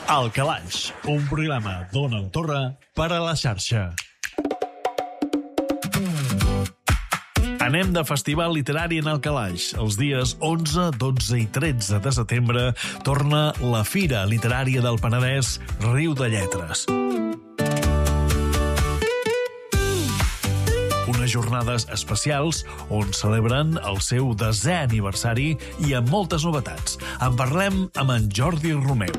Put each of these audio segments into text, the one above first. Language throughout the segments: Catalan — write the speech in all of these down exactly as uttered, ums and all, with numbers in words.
El Calaix, un programa d'Ona Torre per a la xarxa. Anem de festival literari en el Calaix. Els dies onze, dotze i tretze de setembre torna la Fira Literària del Penedès Riu de Lletres. Unes jornades especials on celebren el seu desè aniversari i amb moltes novetats. En parlem amb en Jordi Romeu.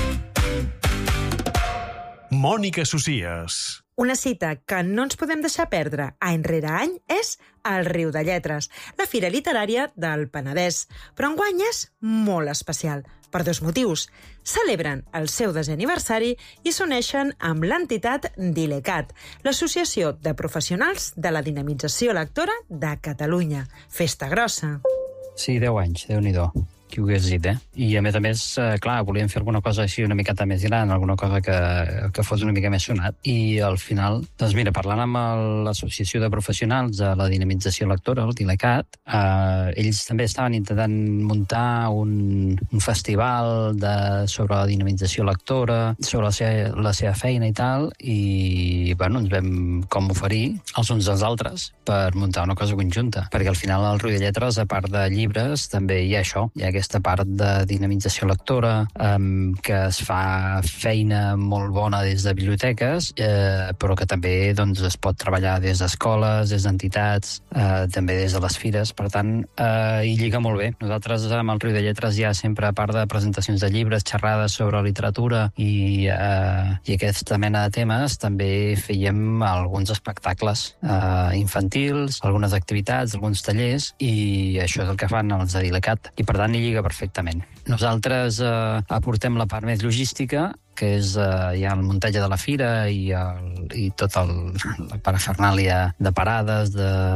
Mònica Socias. Una cita que no ens podem deixar perdre any rere any és el Riu de Lletres, la fira literària del Penedès. Però enguany és molt especial, per dos motius. Celebren el seu desè aniversari i s'uneixen amb l'entitat DILECAT, l'Associació de Professionals de la Dinamització Lectora de Catalunya. Festa grossa. Sí, deu anys, Déu-n'hi-do. Qui ho hagués dit, eh? I a més a més, eh, clar, volíem fer alguna cosa així una miqueta més gran, alguna cosa que, que fos una mica més sonat. I al final, doncs mira, parlant amb l'Associació de Professionals de la Dinamització Lectora, el DILECAT, eh, ells també estaven intentant muntar un, un festival de, sobre la dinamització lectora, sobre la seva, la seva feina i tal, i bueno, ens vam com oferir els uns als altres per muntar una cosa conjunta, perquè al final al Riu de Lletres, a part de llibres, també hi ha això, hi ha aquesta part de dinamització lectora, eh, que es fa feina molt bona des de biblioteques, eh, però que també doncs, es pot treballar des d'escoles, des d'entitats, eh, també des de les fires, per tant, eh, hi lliga molt bé. Nosaltres amb el Riu de Lletres hi ha sempre, a part de presentacions de llibres, xerrades sobre literatura i, eh, i aquesta mena de temes, també fèiem alguns espectacles eh, infantils, algunes activitats, alguns tallers, i això és el que fan els de DILECAT. I per tant, hi lliga perfectament. Nosaltres eh, aportem la part més logística, que és eh, ja el muntatge de la fira i, el, i tot el, la parafernàlia de parades,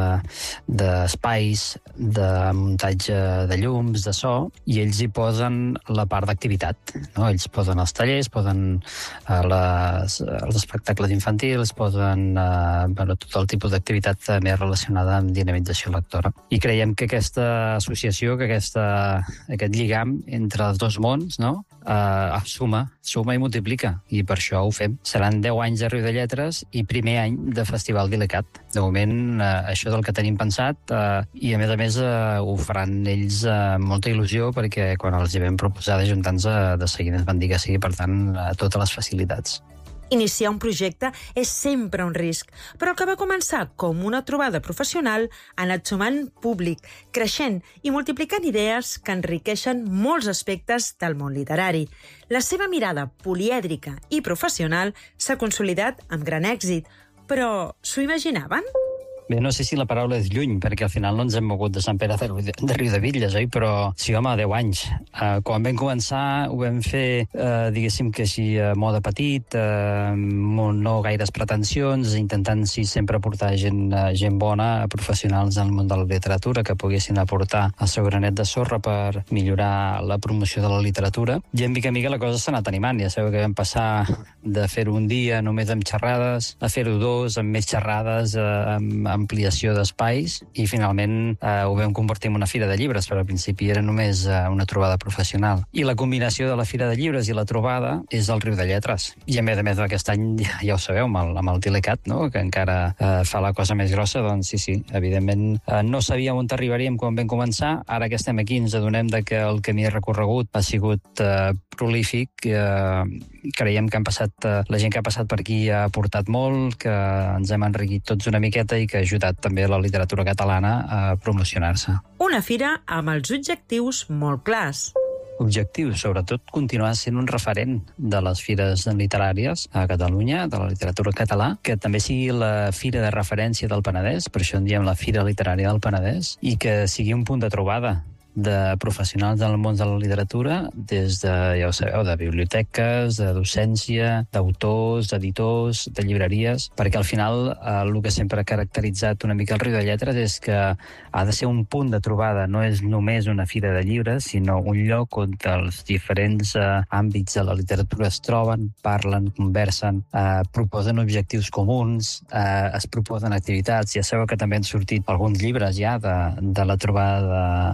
d'espais, de, de muntatge de llums, de so, i ells hi posen la part d'activitat. No? Ells posen els tallers, posen eh, les, els espectacles infantils, posen eh, bueno, tot el tipus d'activitat més relacionada amb dinamització lectora. I creiem que aquesta associació, que aquesta, aquest lligam entre els dos mons, no? eh, suma, suma i multiplica, i per això ho fem. Seran deu anys de Riu de Lletres i primer any de Festival DILECAT. De moment, eh, això és el que tenim pensat, eh, i a més a més eh, ho faran ells amb eh, molta il·lusió, perquè quan els hi vam proposar d'ajuntar-nos, eh, de seguida ens van dir que sí, per tant, eh, totes les facilitats. Iniciar un projecte és sempre un risc, però el que va començar com una trobada professional ha anat sumant públic, creixent i multiplicant idees que enriqueixen molts aspectes del món literari. La seva mirada polièdrica i professional s'ha consolidat amb gran èxit, però s'ho imaginaven? Bé, no sé si la paraula és lluny, perquè al final no ens hem mogut de Sant Pere de, de Riudebitlles, oi? Però sí, home, deu anys. Uh, quan vam començar ho vam fer, uh, diguéssim que així, a moda petit, uh, no gaires pretensions, intentant sí sempre portar gent, uh, gent bona, professionals del món de la literatura, que poguessin aportar el seu granet de sorra per millorar la promoció de la literatura. I en mica en mica la cosa s'ha anat animant. Ja sabeu que vam passar de fer-ho un dia només amb xerrades, a fer-ho dos, amb més xerrades, uh, amb ampliació d'espais, i finalment eh, ho vam convertir en una fira de llibres, però al principi era només eh, una trobada professional. I la combinació de la fira de llibres i la trobada és el Riu de Lletres. I a més a més aquest any, ja, ja ho sabeu, amb el, amb el DILECAT, no? Que encara eh, fa la cosa més grossa, doncs sí, sí, evidentment eh, no sabíem on arribaríem quan vam començar. Ara que estem aquí ens adonem de que el camí recorregut ha sigut eh, prolífic. Eh, creiem que han passat, eh, la gent que ha passat per aquí ha aportat molt, que ens hem enriquit tots una miqueta i que ha ajudat també la literatura catalana a promocionar-se. Una fira amb els objectius molt clars. Objectiu, sobretot, continuar sent un referent de les fires literàries a Catalunya, de la literatura català, que també sigui la fira de referència del Penedès, per això en diem la Fira Literària del Penedès, i que sigui un punt de trobada de professionals del món de la literatura, des de, ja ho sabeu, de biblioteques, de docència, d'autors, d'editors, de llibreries, perquè al final eh, el que sempre ha caracteritzat una mica el Riu de Lletres és que ha de ser un punt de trobada, no és només una fira de llibres, sinó un lloc on els diferents eh, àmbits de la literatura es troben, parlen, conversen, eh, proposen objectius comuns, eh, es proposen activitats. Ja sabeu que també han sortit alguns llibres ja de, de la trobada de, del Riu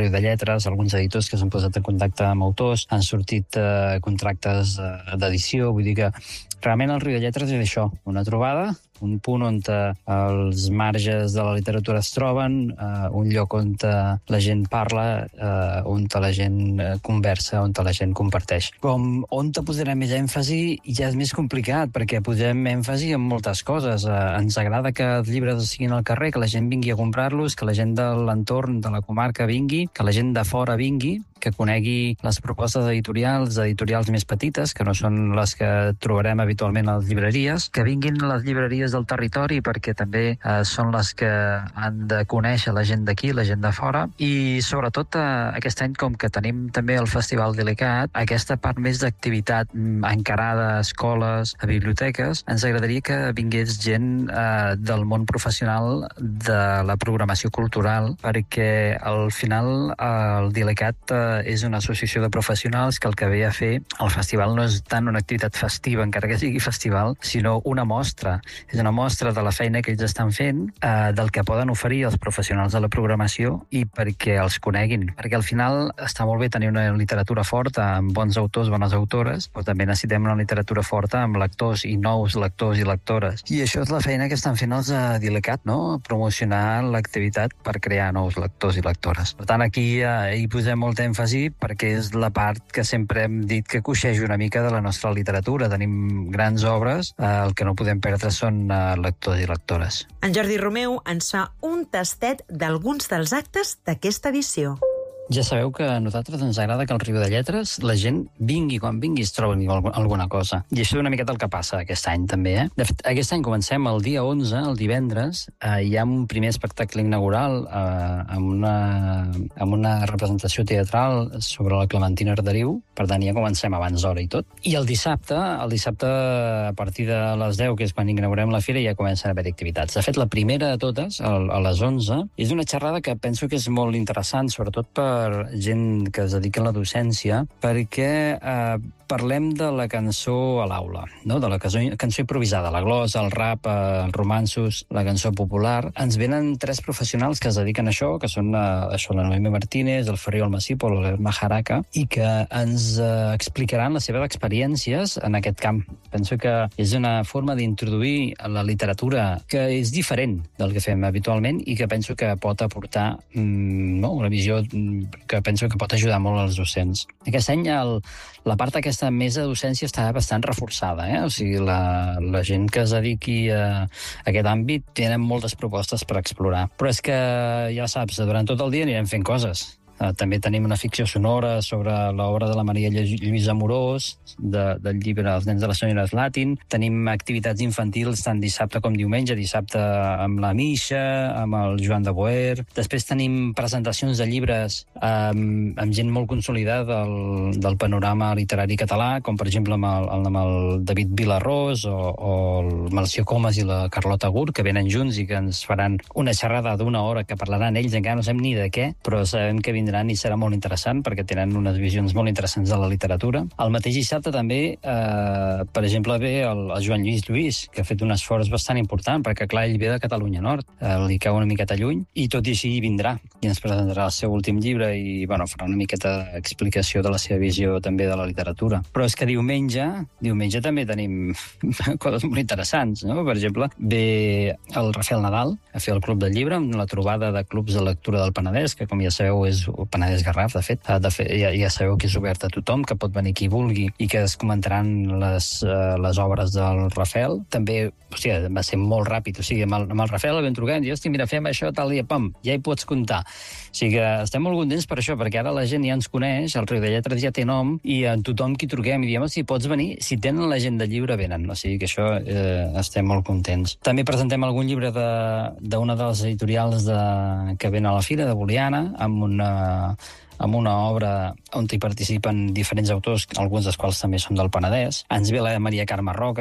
Riu de Lletres, alguns editors que s'han posat en contacte amb autors, han sortit eh, contractes eh, d'edició, vull dir que realment el Riu de Lletres és això, una trobada, un punt on els marges de la literatura es troben, eh, un lloc on la gent parla, eh, on la gent conversa, on la gent comparteix. Com on posarem més èmfasi ja és més complicat, perquè posem èmfasi en moltes coses. Eh, ens agrada que els llibres siguin al carrer, que la gent vingui a comprar-los, que la gent de l'entorn de la comarca vingui, que la gent de fora vingui, que conegui les propostes editorials, editorials més petites, que no són les que trobarem habitualment a les llibreries, que vinguin a les llibreries del territori, perquè també eh, són les que han de conèixer la gent d'aquí, la gent de fora, i sobretot eh, aquest any, com que tenim també el Festival Delicat, aquesta part més d'activitat encarada a escoles, a biblioteques, ens agradaria que vingués gent eh, del món professional de la programació cultural, perquè al final eh, el Delicat eh, és una associació de professionals que el que ve a fer el festival no és tant una activitat festiva, encara que sigui festival, sinó una mostra. És una mostra de la feina que ells estan fent, eh, del que poden oferir els professionals de la programació i perquè els coneguin. Perquè al final està molt bé tenir una literatura forta amb bons autors, bones autores, però també necessitem una literatura forta amb lectors i nous lectors i lectores. I això és la feina que estan fent els de Delicat, no? Promocionar l'activitat per crear nous lectors i lectores. Per tant, aquí eh, hi posem molt èmfasi perquè és la part que sempre hem dit que coixeix una mica de la nostra literatura. Tenim grans obres, eh, el que no podem perdre són lectors i lectores. En Jordi Romeu ens fa un tastet d'alguns dels actes d'aquesta edició. Ja sabeu que a nosaltres ens agrada que al Riu de Lletres la gent vingui quan vingui es trobi alguna cosa. I això és una miqueta el que passa aquest any, també. Eh? De fet, aquest any comencem el dia onze, el divendres, eh, hi ha un primer espectacle inaugural eh, amb, una, amb una representació teatral sobre la Clementina Arderiu, per tant ja comencem abans d'hora i tot. I el dissabte, el dissabte a partir de les deu, que és quan inaugurem la fira, ja comencen a haver activitats. De fet, la primera de totes, a les onze, és una xerrada que penso que és molt interessant, sobretot per per gent que es dedica a la docència, perquè eh, parlem de la cançó a l'aula, no? De la cançó, cançó improvisada, la glosa, el rap, eh, els romanços, la cançó popular. Ens venen tres professionals que es dediquen a això, que són eh, això, la Noemi Martínez, el Ferriol Macipo, l'Elma Jaraca, i que ens eh, explicaran les seves experiències en aquest camp. Penso que és una forma d'introduir la literatura que és diferent del que fem habitualment i que penso que pot aportar mm, no, una visió que penso que pot ajudar molt als docents. Aquest any el, la part d'aquesta mesa de docència està bastant reforçada, eh? O sigui, la, la gent que es dediqui a, a aquest àmbit tenen moltes propostes per explorar. Però és que, ja saps, durant tot el dia anirem fent coses. Uh, també tenim una ficció sonora sobre l'obra de la Maria Lluïsa Amorós, de, del llibre Els nens de les senyores Latin. Tenim activitats infantils tant dissabte com diumenge, dissabte amb la Misha, amb el Joan de Boer. Després tenim presentacions de llibres um, amb gent molt consolidada del, del panorama literari català, com per exemple amb el, amb el David Vilarrós o, o el Melcior Comas i la Carlota Gur, que venen junts i que ens faran una xerrada d'una hora que parlaran ells, encara no sabem ni de què, però sabem que vindran i serà molt interessant perquè tenen unes visions molt interessants de la literatura. El mateix dissabte també, eh, per exemple, ve el, el Joan Lluís Lluís, que ha fet un esforç bastant important perquè, clar, ell ve de Catalunya Nord, eh, li cau una miqueta lluny, i tot i així vindrà i ens presentarà el seu últim llibre i, bueno, farà una miqueta d'explicació de la seva visió també de la literatura. Però és que diumenge, diumenge també tenim coses molt interessants, no? Per exemple, ve el Rafael Nadal a fer el Club del Llibre, amb la trobada de clubs de lectura del Penedès, que, com ja sabeu, és el Penedès Garraf, de fet. De fet ja, ja sabeu que és obert a tothom, que pot venir qui vulgui i que es comentaran les, uh, les obres del Rafael. També, o sigui, va ser molt ràpid. O sigui, amb el, amb el Rafael el vam trucar i, hosti, mira, fem això tal dia, pam, ja hi pots comptar. O sigui que estem molt contents per això, perquè ara la gent ja ens coneix, el Riu de Lletres ja té nom, i a tothom qui truquem i diem, si pots venir, si tenen l'agenda lliure, venen. O sigui que això eh, estem molt contents. També presentem algun llibre d'una de, de les editorials de, que ven a la fira, de Boliana, amb una amb una obra on hi participen diferents autors, alguns dels quals també són del Penedès. Ens ve la Maria Carme Roca,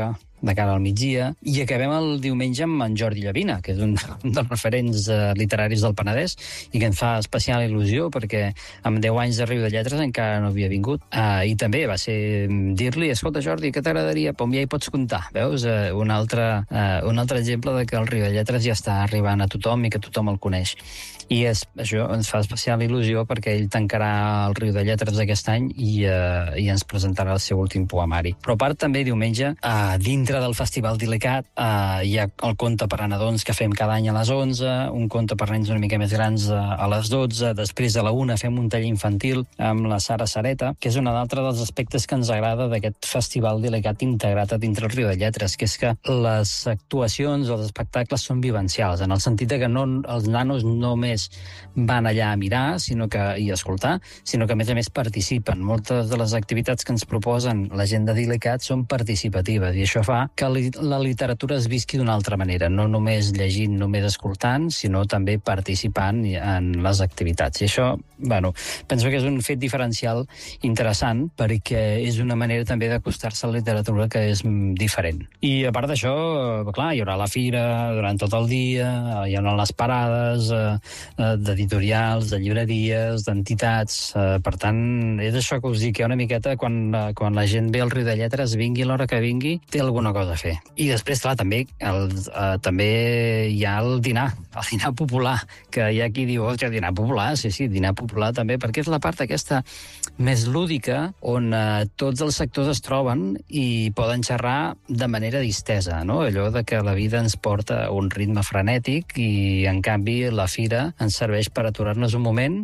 de cara al migdia, i acabem el diumenge amb en Jordi Llavina, que és un dels referents eh, literaris del Penedès i que ens fa especial il·lusió perquè amb deu anys de Riu de Lletres encara no havia vingut. Uh, I també va ser dir-li, escolta Jordi, què t'agradaria? Pom, ja hi pots comptar. Veus? Uh, un, altre, uh, un altre exemple de que el Riu de Lletres ja està arribant a tothom i que tothom el coneix. I és, això ens fa especial il·lusió perquè ell tancarà el Riu de Lletres aquest any i, uh, i ens presentarà el seu últim poemari. Però a part també diumenge, uh, dintre del Festival d'Ilecat, uh, hi ha el conte per a nadons que fem cada any a les onze, un conte per nens una mica més grans uh, a les dotze, després a la una fem un taller infantil amb la Sara Sareta, que és un altre dels aspectes que ens agrada d'aquest Festival d'Ilecat integrat a dintre el Riu de Lletres, que és que les actuacions, els espectacles són vivencials, en el sentit que no, els nanos només van allà a mirar sinó que, i a escoltar, sinó que a més a més participen. Moltes de les activitats que ens proposen la gent de Dilecat són participatives i això fa que la literatura es visqui d'una altra manera, no només llegint, només escoltant, sinó també participant en les activitats. I això, bueno, penso que és un fet diferencial interessant perquè és una manera també d'acostar-se a la literatura que és diferent. I a part d'això, clar, hi haurà la fira durant tot el dia, hi haurà les parades d'editorials, de llibreries, d'entitats. Per tant, és això que us dic, que una miqueta quan, quan la gent ve al Riu de Lletres, vingui l'hora que vingui, té alguna cosa a fer. I després, clar, també, el, eh, també hi ha el dinar, el dinar popular, que hi ha qui diu, oh, dinar popular, sí, sí, dinar popular també, perquè és la part aquesta més lúdica on eh, tots els sectors es troben i poden xerrar de manera distesa, no? Allò de que la vida ens porta a un ritme frenètic i, en canvi, la fira ens serveix per aturar-nos un moment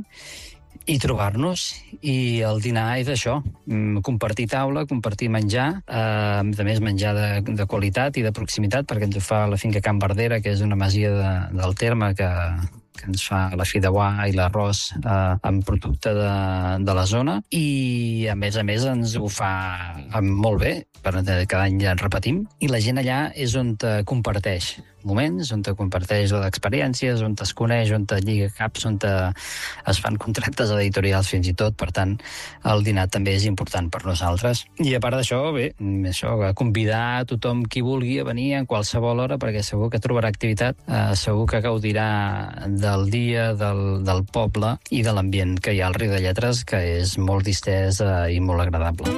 i trobar-nos. I el dinar és això, compartir taula, compartir menjar, eh, a més menjar de, de qualitat i de proximitat, perquè ens ho fa la finca Can Verdera, que és una masia de, del terme que, que ens fa la fideuà i l'arròs eh, amb producte de, de la zona, i a més a més ens ho fa molt bé, perquè cada any ja en repetim, i la gent allà és on te comparteix moments, on te comparteix d'experiències, on es coneix, on te lliga caps, on te es fan contractes editorials fins i tot. Per tant, el dinar també és important per nosaltres. I a part d'això, bé, això, convidar a tothom qui vulgui a venir en qualsevol hora, perquè segur que trobarà activitat, eh, segur que gaudirà del dia, del, del poble i de l'ambient que hi ha al Riu de Lletres, que és molt distès eh, i molt agradable.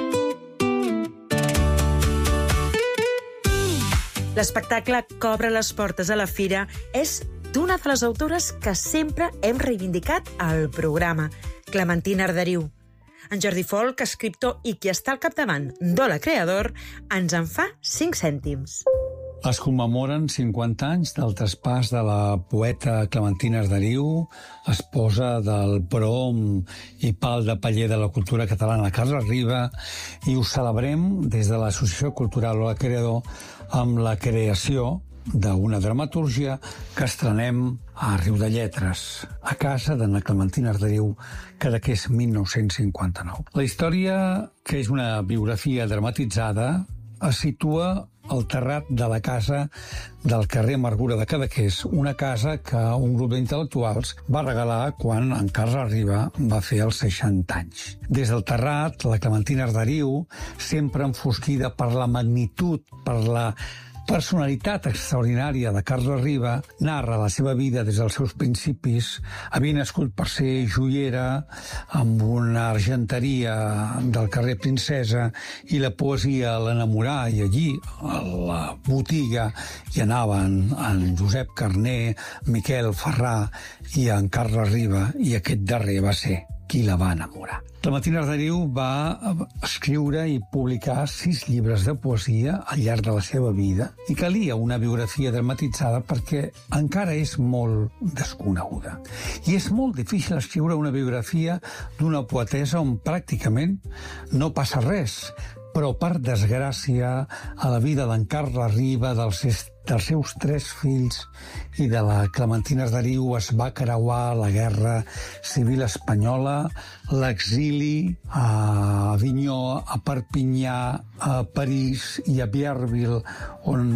L'espectacle que obre les portes a la fira és d'una de les autores que sempre hem reivindicat al programa, Clementina Arderiu. En Jordi Folch, escriptor i qui està al capdavant d'Hola Creador, ens en fa cinc cèntims. Es commemoren cinquanta anys del traspàs de la poeta Clementina Arderiu, esposa del prom i pal de paller de la cultura catalana Carles Riba, i ho celebrem des de l'Associació Cultural Hola Creador amb la creació d'una dramatúrgia que estrenem a Riu de Lletres, a casa d'Anna Clementina Arderiu, que és mil nou-cents cinquanta-nou. La història, que és una biografia dramatitzada, es situa al terrat de la casa del carrer Amargura de Cadaqués, una casa que un grup d'intel·lectuals va regalar quan en Carles Riba va fer els seixanta anys. Des del terrat, la Clementina Arderiu, sempre enfosquida per la magnitud, per la personalitat extraordinària de Carles Riba, narra la seva vida des dels seus principis, havia nascut per ser joiera amb una argenteria del carrer Princesa, i la poesia l'enamorà, i allí a la botiga hi anaven en Josep Carner, Miquel Ferrà i en Carles Riba, i aquest darrer va ser qui la va enamorar. Clementina Arderiu va escriure i publicar sis llibres de poesia al llarg de la seva vida, i calia una biografia dramatitzada perquè encara és molt desconeguda. I és molt difícil escriure una biografia d'una poetessa on pràcticament no passa res, però per desgràcia a la vida d'en Carles Riba, dels, dels seus tres fills i de la Clementina Arderiu es va creuar la guerra civil espanyola, l'exili a Avinyó, a Perpinyà, a París i a Bierville, on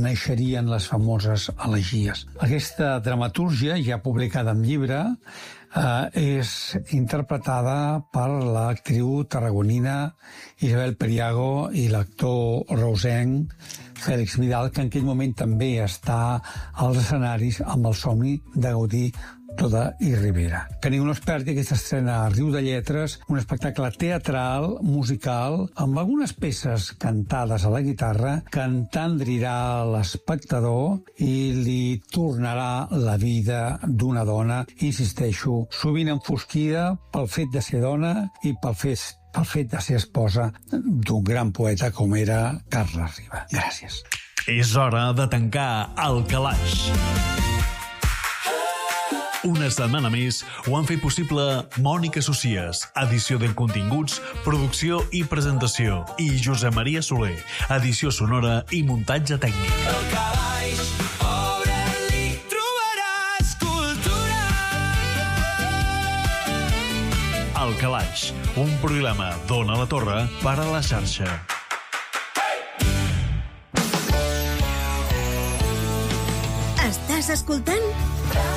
naixerien les famoses elegies. Aquesta dramatúrgia, ja publicada en llibre, eh, és interpretada per l'actriu tarragonina Isabel Periago i l'actor reusenc Fèlix Vidal, que en aquell moment també està als escenaris amb el somni de Gaudí, Toda i Rivera. Que ningú no es perdi aquesta estrena a Riu de Lletres, un espectacle teatral, musical, amb algunes peces cantades a la guitarra que entendrirà l'espectador i li tornarà la vida d'una dona, insisteixo, sovint enfosquida pel fet de ser dona i pel fet pel fet de ser esposa d'un gran poeta com era Carles Riba. Gràcies. És hora de tancar el calaix. Una setmana més ho han fet possible Mònica Socies, edició de continguts, producció i presentació, i Josep Maria Soler, edició sonora i muntatge tècnic. El calaix, obre-li, trobaràs cultura. El calaix, un programa d'Ona la Torre per a la xarxa. Estàs escoltant